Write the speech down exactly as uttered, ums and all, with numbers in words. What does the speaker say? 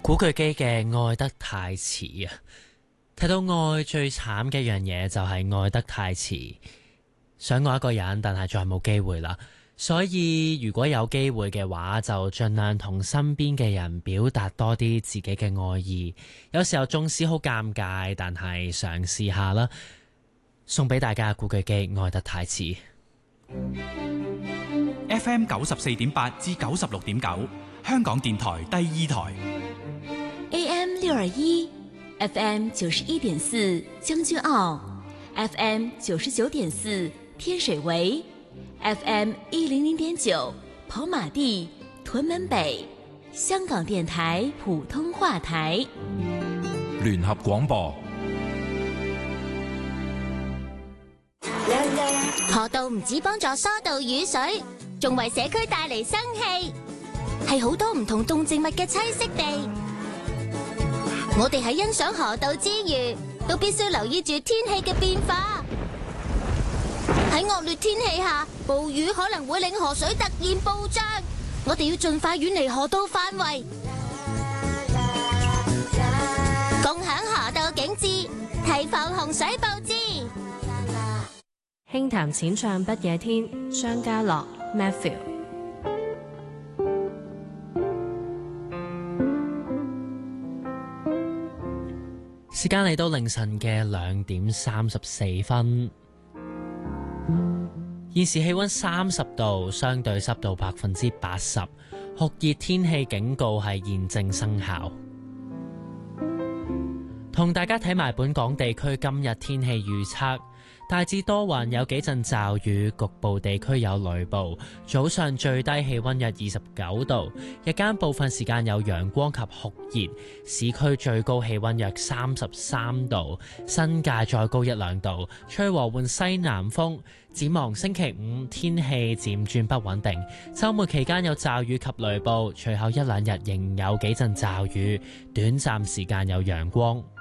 古巨基嘅愛得太遲啊！睇到愛最慘嘅一樣嘢就係愛得太遲，想愛一個人但係再冇機會啦。所以如果有機會嘅話，就盡量同身邊嘅人表達多啲自己嘅愛意。有時候縱使好尷尬，但係嘗試下啦。送俾大家古巨基愛得太遲。 F M 九十四點八至九十六點九，香港電台第二台。 A M 六二一，F M 九十一點四將軍澳 ，F M 九十九點四天水圍 ，F M 一零零點九跑馬地屯門北，香港電台普通話台。 聯合廣播。 河道唔止幫助疏導雨水，仲為社區帶嚟生氣，係好多唔同動植物嘅棲息地。我哋喺欣賞河道之餘，都必須留意住天氣嘅變化。喺惡劣天氣下，暴雨可能會令河水突然暴漲，我哋要盡快遠離河道範圍，共享河道景致，提防洪水暴至。 輕談淺唱不夜天，張家樂 Matthew。 時間嚟到凌晨嘅兩點三十四分，現時氣溫三十度，相對濕度百分之八十，酷熱天氣警告係現正生效。同大家睇埋本港地區今日天氣預測。大致多雲，有幾陣驟雨，局部地區有雷暴。早上最低氣溫約二十九度，日間部分時間有陽光及酷熱。市區最高氣溫約三十三度，新界再高一兩度，吹和緩西南風。展望星期五天氣漸轉不穩定，週末期間有驟雨及雷暴，隨後一兩日仍有幾陣驟雨，短暫時間有陽光。